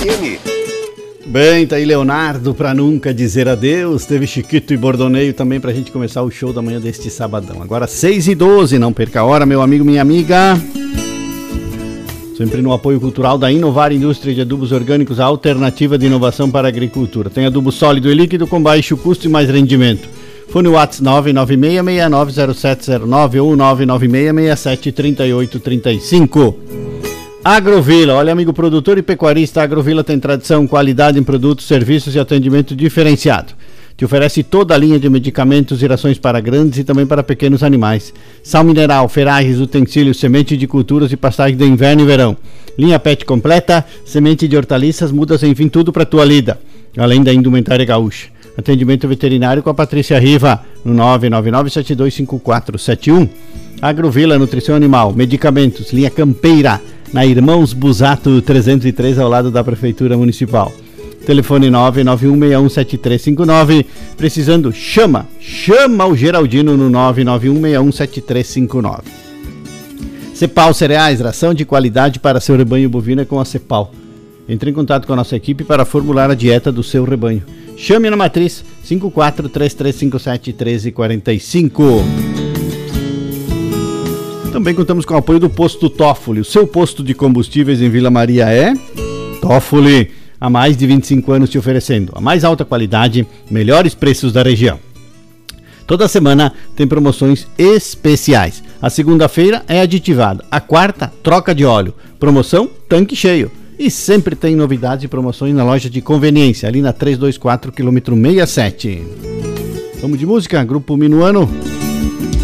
FM. Bem, tá aí Leonardo pra nunca dizer adeus. Teve Chiquito e Bordoneio também pra gente começar o show da manhã deste sabadão. Agora 6h12, não perca a hora, meu amigo, minha amiga. Sempre no apoio cultural da Inovar Indústria de Adubos Orgânicos, a alternativa de inovação para a agricultura. Tem adubo sólido e líquido com baixo custo e mais rendimento. Fone WhatsApp 996690709 ou 996673835. Agrovila, olha amigo produtor e pecuarista, a Agrovila tem tradição, qualidade em produtos, serviços e atendimento diferenciado. Te oferece toda a linha de medicamentos e rações para grandes e também para pequenos animais. Sal mineral, ferragens, utensílios, semente de culturas e pastagem de inverno e verão. Linha pet completa, semente de hortaliças, mudas, enfim, tudo para tua lida. Além da indumentária gaúcha. Atendimento veterinário com a Patrícia Riva, no 999725471. Agrovila, nutrição animal, medicamentos, linha campeira, na Irmãos Busato 303, ao lado da Prefeitura Municipal. Telefone 991617359. Precisando, chama o Geraldino no 991617359. Cepal Cereais, ração de qualidade para seu rebanho bovino é com a Cepal. Entre em contato com a nossa equipe para formular a dieta do seu rebanho. Chame na matriz 5433571345. Também contamos com o apoio do Posto Toffoli. O seu posto de combustíveis em Vila Maria é Toffoli. Há mais de 25 anos te oferecendo a mais alta qualidade, melhores preços da região. Toda semana tem promoções especiais. A segunda-feira é aditivada. A quarta, troca de óleo. Promoção, tanque cheio. E sempre tem novidades e promoções na loja de conveniência, ali na 324 km 67. Vamos de música, Grupo Minuano.